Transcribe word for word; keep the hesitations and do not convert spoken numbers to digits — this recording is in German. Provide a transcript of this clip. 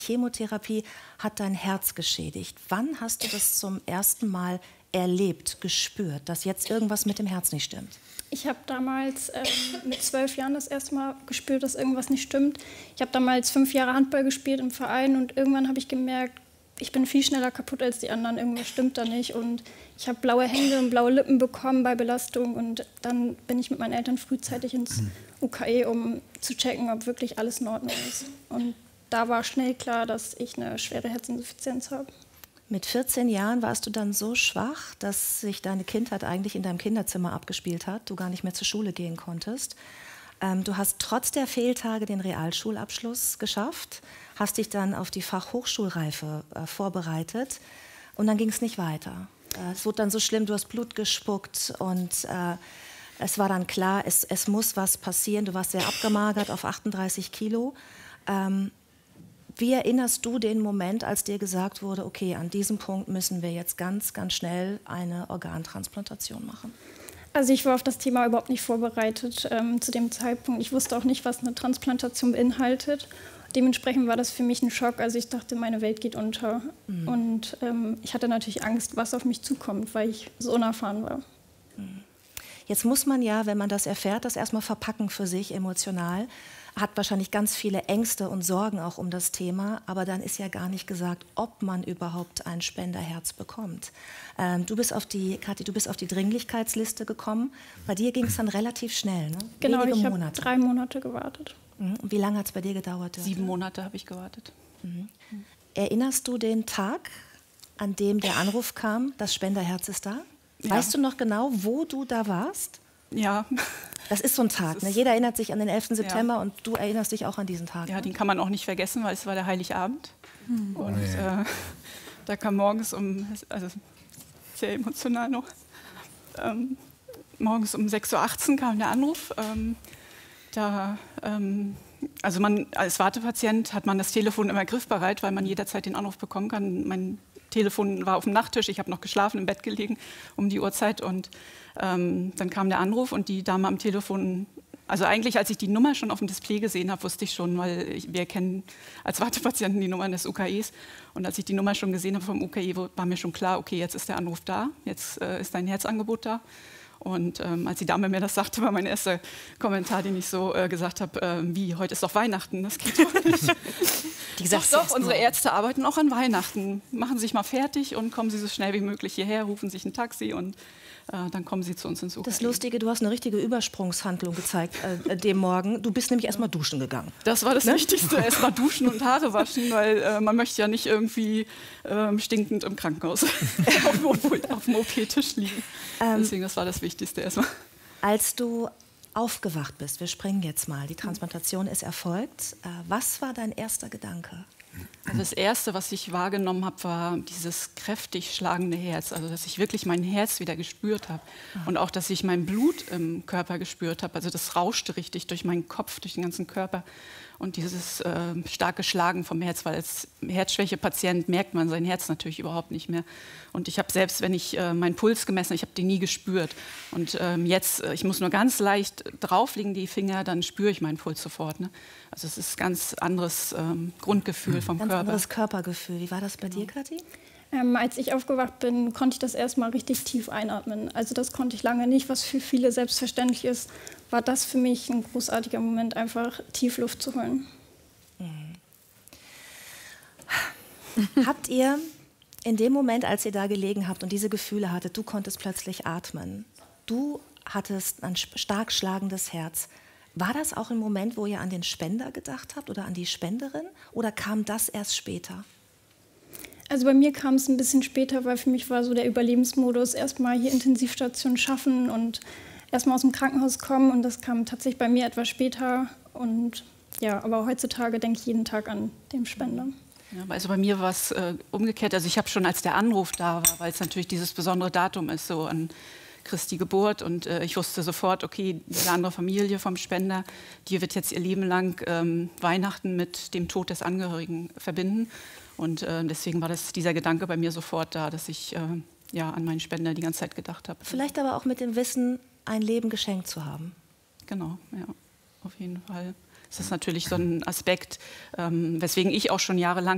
Chemotherapie hat dein Herz geschädigt. Wann hast du das zum ersten Mal erlebt, gespürt, dass jetzt irgendwas mit dem Herz nicht stimmt? Ich habe damals ähm, mit zwölf Jahren das erste Mal gespürt, dass irgendwas nicht stimmt. Ich habe damals fünf Jahre Handball gespielt im Verein und irgendwann habe ich gemerkt, ich bin viel schneller kaputt als die anderen, irgendwas stimmt da nicht. Und ich habe blaue Hände und blaue Lippen bekommen bei Belastung. Und dann bin ich mit meinen Eltern frühzeitig ins U K E, um zu checken, ob wirklich alles in Ordnung ist. Und da war schnell klar, dass ich eine schwere Herzinsuffizienz habe. Mit vierzehn Jahren warst du dann so schwach, dass sich deine Kindheit eigentlich in deinem Kinderzimmer abgespielt hat, du gar nicht mehr zur Schule gehen konntest. Ähm, du hast trotz der Fehltage den Realschulabschluss geschafft, hast dich dann auf die Fachhochschulreife äh, vorbereitet und dann ging es nicht weiter. Äh, es wurde dann so schlimm, du hast Blut gespuckt und äh, es war dann klar, es, es muss was passieren. Du warst sehr abgemagert auf achtunddreißig Kilo. Ähm, Wie erinnerst du den Moment, als dir gesagt wurde, okay, an diesem Punkt müssen wir jetzt ganz, ganz schnell eine Organtransplantation machen? Also ich war auf das Thema überhaupt nicht vorbereitet ähm, zu dem Zeitpunkt. Ich wusste auch nicht, was eine Transplantation beinhaltet. Dementsprechend war das für mich ein Schock. Also ich dachte, meine Welt geht unter. Mhm. Und ähm, ich hatte natürlich Angst, was auf mich zukommt, weil ich so unerfahren war. Mhm. Jetzt muss man ja, wenn man das erfährt, das erstmal verpacken für sich emotional. Hat wahrscheinlich ganz viele Ängste und Sorgen auch um das Thema, aber dann ist ja gar nicht gesagt, ob man überhaupt ein Spenderherz bekommt. Ähm, du bist auf die, Kathi, du bist auf die Dringlichkeitsliste gekommen. Bei dir ging es dann relativ schnell, ne? Genau, Wenige ich habe Monate. drei Monate gewartet. Mhm. Und wie lange hat es bei dir gedauert? Dörte? Sieben Monate habe ich gewartet. Mhm. Erinnerst du den Tag, an dem der Anruf kam, das Spenderherz ist da? Ja. Weißt du noch genau, wo du da warst? Ja. Das ist so ein Tag. Ne? Jeder erinnert sich an den elften September, ja. Und du erinnerst dich auch an diesen Tag. Ja, ne? Den kann man auch nicht vergessen, weil es war der Heiligabend. Mhm. Und nee. äh, da kam morgens um, also sehr emotional noch, ähm, morgens um sechs Uhr achtzehn kam der Anruf. Ähm, da, ähm, also man als Wartepatient hat man das Telefon immer griffbereit, weil man jederzeit den Anruf bekommen kann. Mein Telefon war auf dem Nachttisch, ich habe noch geschlafen, im Bett gelegen um die Uhrzeit und ähm, dann kam der Anruf und die Dame am Telefon, also eigentlich als ich die Nummer schon auf dem Display gesehen habe, wusste ich schon, weil ich, wir kennen als Wartepatienten die Nummern des U K Es und als ich die Nummer schon gesehen habe vom U K E, war mir schon klar, okay, jetzt ist der Anruf da, jetzt äh, ist dein Herzangebot da. Und ähm, als die Dame mir das sagte, war mein erster Kommentar, den ich so äh, gesagt habe, äh, wie, heute ist doch Weihnachten, das geht doch nicht. Die gesagt, doch, doch, unsere Ärzte arbeiten auch an Weihnachten. Machen Sie sich mal fertig und kommen Sie so schnell wie möglich hierher, rufen sich ein Taxi und äh, dann kommen Sie zu uns ins U K E. Das Lustige, du hast eine richtige Übersprungshandlung gezeigt äh, dem Morgen. Du bist nämlich erst mal duschen gegangen. Das war das ne? Wichtigste, erst mal duschen und Haare waschen, weil äh, man möchte ja nicht irgendwie äh, stinkend im Krankenhaus auf dem O P-Tisch liegen. Ähm, Deswegen, das war das Wichtigste erstmal. Als du aufgewacht bist, wir springen jetzt mal, die Transplantation ist erfolgt. Äh, was war dein erster Gedanke? Also das Erste, was ich wahrgenommen habe, war dieses kräftig schlagende Herz. Also dass ich wirklich mein Herz wieder gespürt habe. Und auch, dass ich mein Blut im Körper gespürt habe. Also das rauschte richtig durch meinen Kopf, durch den ganzen Körper. Und dieses äh, starke Schlagen vom Herz, weil als Herzschwäche-Patient merkt man sein Herz natürlich überhaupt nicht mehr. Und ich habe selbst, wenn ich äh, meinen Puls gemessen habe, ich habe den nie gespürt. Und ähm, jetzt, äh, ich muss nur ganz leicht drauflegen, die Finger, dann spüre ich meinen Puls sofort. Ne? Also es ist ein ganz anderes ähm, Grundgefühl vom ganz Körper. Ganz anderes Körpergefühl. Wie war das bei genau. dir, Kathi? Ähm, als ich aufgewacht bin, konnte ich das erstmal richtig tief einatmen. Also das konnte ich lange nicht, was für viele selbstverständlich ist, war das für mich ein großartiger Moment, einfach tief Luft zu holen. Mhm. Habt ihr in dem Moment, als ihr da gelegen habt und diese Gefühle hattet, du konntest plötzlich atmen, du hattest ein stark schlagendes Herz, war das auch ein Moment, wo ihr an den Spender gedacht habt oder an die Spenderin oder kam das erst später? Also bei mir kam es ein bisschen später, weil für mich war so der Überlebensmodus, erstmal hier Intensivstation schaffen und erstmal aus dem Krankenhaus kommen. Und das kam tatsächlich bei mir etwas später. Und ja, aber heutzutage denke ich jeden Tag an den Spender. Ja, also bei mir war es äh, umgekehrt. Also ich habe schon, als der Anruf da war, weil es natürlich dieses besondere Datum ist, so an Christi Geburt. Und äh, ich wusste sofort, okay, diese andere Familie vom Spender, die wird jetzt ihr Leben lang ähm, Weihnachten mit dem Tod des Angehörigen verbinden. Und äh, deswegen war das, dieser Gedanke bei mir sofort da, dass ich äh, ja, an meinen Spender die ganze Zeit gedacht habe. Vielleicht aber auch mit dem Wissen, ein Leben geschenkt zu haben. Genau, ja, auf jeden Fall. Das ist natürlich so ein Aspekt, ähm, weswegen ich auch schon jahrelang